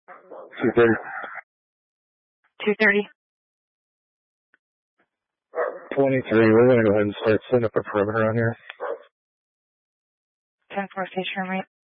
2:30. 2:30. 23. We're going to go ahead and start setting up a perimeter on here. 10-4 station room rate.